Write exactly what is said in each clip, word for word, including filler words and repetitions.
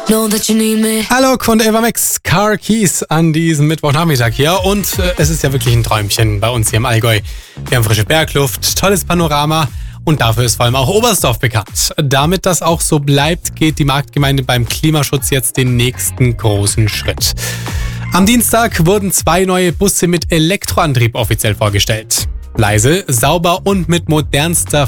Know that you need me. Alok und Eva Max, Car Keys an diesem Mittwochnachmittag hier. Und äh, es ist ja wirklich ein Träumchen bei uns hier im Allgäu. Wir haben frische Bergluft, tolles Panorama und dafür ist vor allem auch Oberstdorf bekannt. Damit das auch so bleibt, geht die Marktgemeinde beim Klimaschutz jetzt den nächsten großen Schritt. Am Dienstag wurden zwei neue Busse mit Elektroantrieb offiziell vorgestellt. Leise, sauber und mit modernster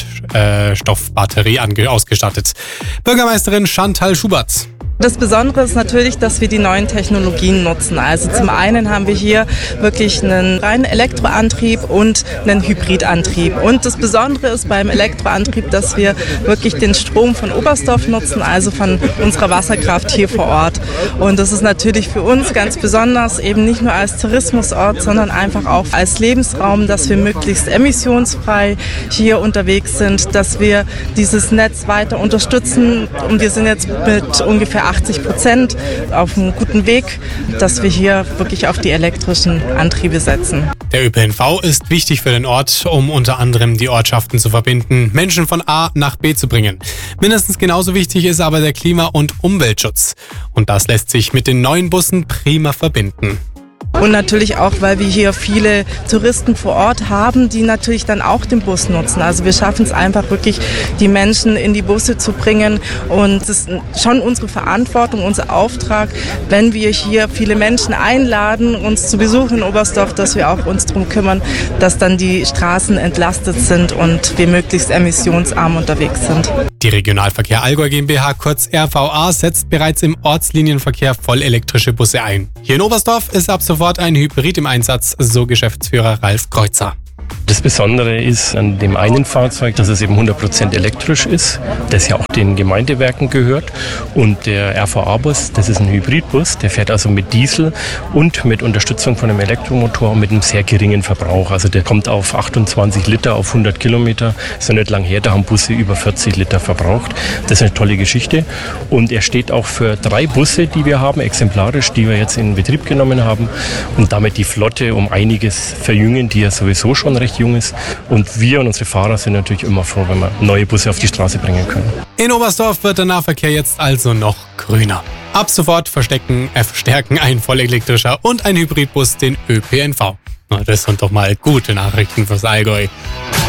Feststoffbatterie ange- ausgestattet. Bürgermeisterin Chantal Schubert. Das Besondere ist natürlich, dass wir die neuen Technologien nutzen. Also zum einen haben wir hier wirklich einen reinen Elektroantrieb und einen Hybridantrieb. Und das Besondere ist beim Elektroantrieb, dass wir wirklich den Strom von Oberstdorf nutzen, also von unserer Wasserkraft hier vor Ort. Und das ist natürlich für uns ganz besonders, eben nicht nur als Tourismusort, sondern einfach auch als Lebensraum, dass wir möglichst emissionsfrei hier unterwegs sind, dass wir dieses Netz weiter unterstützen. Und wir sind jetzt mit ungefähr achtzig Prozent auf einem guten Weg, dass wir hier wirklich auf die elektrischen Antriebe setzen. Der Ö P N V ist wichtig für den Ort, um unter anderem die Ortschaften zu verbinden, Menschen von A nach B zu bringen. Mindestens genauso wichtig ist aber der Klima- und Umweltschutz. Und das lässt sich mit den neuen Bussen prima verbinden. Und natürlich auch, weil wir hier viele Touristen vor Ort haben, die natürlich dann auch den Bus nutzen. Also wir schaffen es einfach wirklich, die Menschen in die Busse zu bringen. Und es ist schon unsere Verantwortung, unser Auftrag, wenn wir hier viele Menschen einladen, uns zu besuchen in Oberstdorf, dass wir auch uns darum kümmern, dass dann die Straßen entlastet sind und wir möglichst emissionsarm unterwegs sind. Die Regionalverkehr Allgäu GmbH, kurz R V A, setzt bereits im Ortslinienverkehr vollelektrische Busse ein. Hier in Oberstdorf ist ab sofort ein Hybrid im Einsatz, so Geschäftsführer Ralf Kreuzer. Das Besondere ist an dem einen Fahrzeug, dass es eben hundert Prozent elektrisch ist, das ja auch den Gemeindewerken gehört. Und der R V A-Bus, das ist ein Hybridbus, der fährt also mit Diesel und mit Unterstützung von einem Elektromotor mit einem sehr geringen Verbrauch. Also der kommt auf achtundzwanzig Liter auf hundert Kilometer. Ist ja nicht lang her, da haben Busse über vierzig Liter verbraucht. Das ist eine tolle Geschichte. Und er steht auch für drei Busse, die wir haben, exemplarisch, die wir jetzt in Betrieb genommen haben. Und damit die Flotte um einiges verjüngen, die ja sowieso schon recht jung ist. Und wir und unsere Fahrer sind natürlich immer froh, wenn wir neue Busse auf die Straße bringen können. In Oberstdorf wird der Nahverkehr jetzt also noch grüner. Ab sofort verstecken, äh, verstärken ein vollelektrischer und ein Hybridbus den Ö P N V. Na, das sind doch mal gute Nachrichten fürs Allgäu.